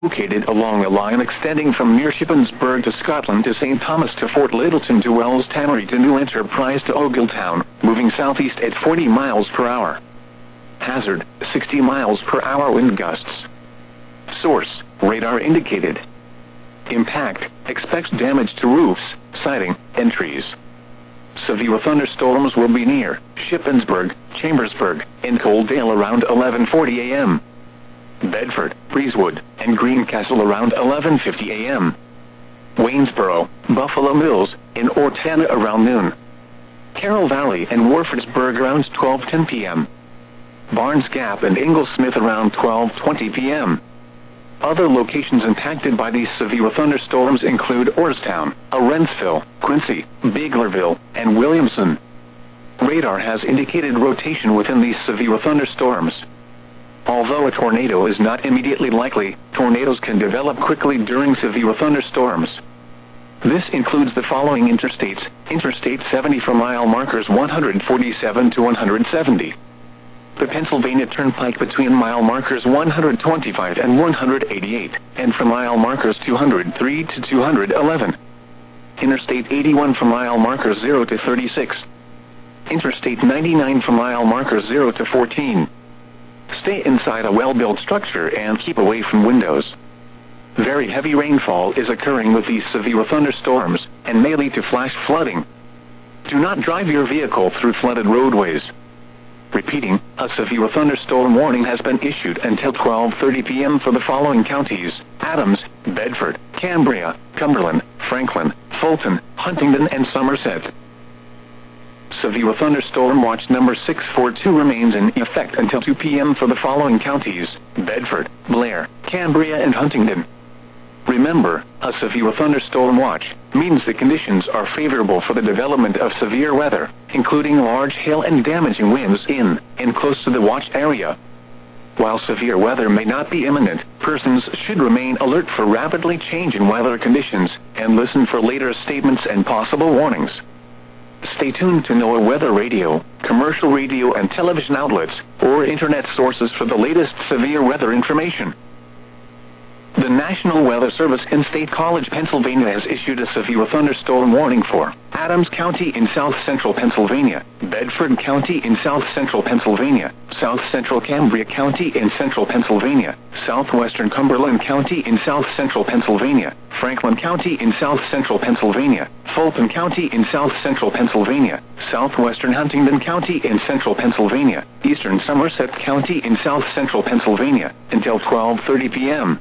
located along a line extending from near Shippensburg to Scotland to St. Thomas to Fort Littleton to Wells Tannery to New Enterprise to Ogletown, moving southeast at 40 miles per hour. Hazard, 60 miles per hour wind gusts. Source, radar indicated. Impact, expects damage to roofs, siding, and trees. Severe thunderstorms will be near Shippensburg, Chambersburg, and Coaldale around 11:40 a.m. Bedford, Breezewood, and Greencastle around 11:50 a.m. Waynesboro, Buffalo Mills, and Ortana around noon. Carroll Valley and Warfordsburg around 12:10 p.m. Barnes Gap and Inglesmith around 12:20 p.m. Other locations impacted by these severe thunderstorms include Orrstown, Arendsville, Quincy, Biglerville, and Williamson. Radar has indicated rotation within these severe thunderstorms. Although a tornado is not immediately likely, tornadoes can develop quickly during severe thunderstorms. This includes the following interstates: Interstate 70 for mile markers 147 to 170. The Pennsylvania Turnpike between mile markers 125 and 188, and for mile markers 203 to 211. Interstate 81 for mile markers 0 to 36. Interstate 99 for mile markers 0 to 14. Stay inside a well-built structure and keep away from windows. Very heavy rainfall is occurring with these severe thunderstorms, and may lead to flash flooding. Do not drive your vehicle through flooded roadways. Repeating, a severe thunderstorm warning has been issued until 12:30 p.m. for the following counties: Adams, Bedford, Cambria, Cumberland, Franklin, Fulton, Huntingdon, and Somerset. Severe thunderstorm watch number 642 remains in effect until 2 p.m. for the following counties: Bedford, Blair, Cambria, and Huntingdon. Remember, a severe thunderstorm watch means the conditions are favorable for the development of severe weather, including large hail and damaging winds in and close to the watch area. While severe weather may not be imminent, persons should remain alert for rapidly changing weather conditions and listen for later statements and possible warnings. Stay tuned to NOAA Weather Radio, commercial radio and television outlets, or internet sources for the latest severe weather information. The National Weather Service in State College, Pennsylvania has issued a severe thunderstorm warning for Adams County in south-central Pennsylvania, Bedford County in south-central Pennsylvania, south-central Cambria County in central Pennsylvania, southwestern Cumberland County in south-central Pennsylvania, Franklin County in south-central Pennsylvania, Fulton County in south-central Pennsylvania, southwestern Huntingdon County in central Pennsylvania, eastern Somerset County in south-central Pennsylvania, until 12:30 p.m.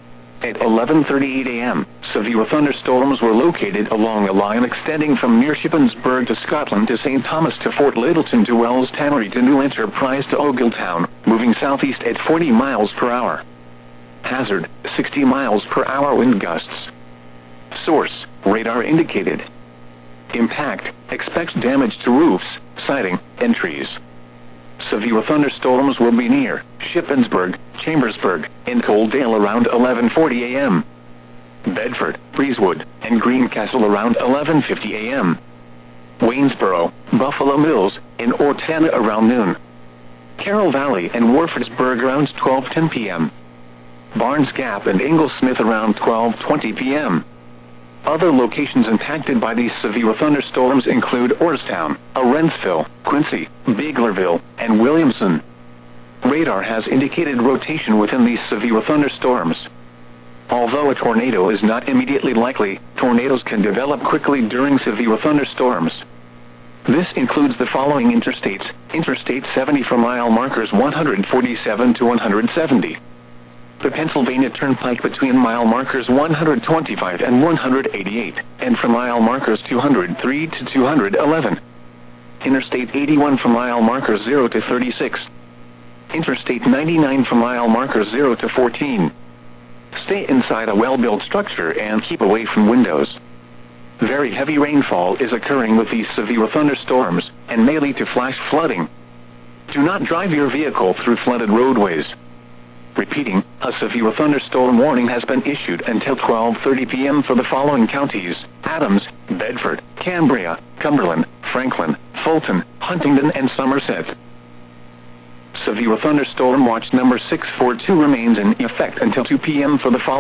At 11:38 a.m., severe thunderstorms were located along a line extending from near Shippensburg to Scotland to St. Thomas to Fort Littleton to Wells Tannery to New Enterprise to Ogletown, moving southeast at 40 miles per hour. Hazard, 60 miles per hour wind gusts. Source, radar indicated. Impact, expects damage to roofs, siding, and trees. Severe thunderstorms will be near Shippensburg, Chambersburg, and Coaldale around 11:40 a.m. Bedford, Breezewood, and Greencastle around 11:50 a.m. Waynesboro, Buffalo Mills, and Ortana around noon. Carroll Valley and Warfordsburg around 12:10 p.m. Barnes Gap and Inglesmith around 12:20 p.m. Other locations impacted by these severe thunderstorms include Orrstown, Arendsville, Quincy, Biglerville, and Williamson. Radar has indicated rotation within these severe thunderstorms. Although a tornado is not immediately likely, tornadoes can develop quickly during severe thunderstorms. This includes the following interstates: Interstate 70 for mile markers 147 to 170. The Pennsylvania Turnpike between mile markers 125 and 188, and for mile markers 203 to 211. Interstate 81 for mile markers 0 to 36. Interstate 99 for mile markers 0 to 14. Stay inside a well-built structure and keep away from windows. Very heavy rainfall is occurring with these severe thunderstorms, and may lead to flash flooding. Do not drive your vehicle through flooded roadways. Repeating, a severe thunderstorm warning has been issued until 12:30 p.m. for the following counties: Adams, Bedford, Cambria, Cumberland, Franklin, Fulton, Huntingdon, and Somerset. Severe thunderstorm watch number 642 remains in effect until 2 p.m. for the following